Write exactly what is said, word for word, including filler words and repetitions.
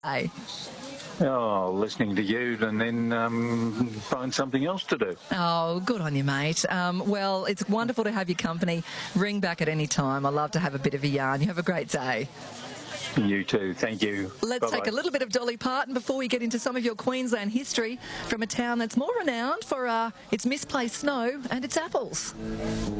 Hey. Oh, listening to you and then um, find something else to do. Oh, good on you, mate. Um, well, it's wonderful to have your company. Ring back at any time. I love to have a bit of a yarn. You have a great day. You too. Thank you. Let's Bye-bye. take a little bit of Dolly Parton before we get into some of your Queensland history from a town that's more renowned for uh, its misplaced snow and its apples.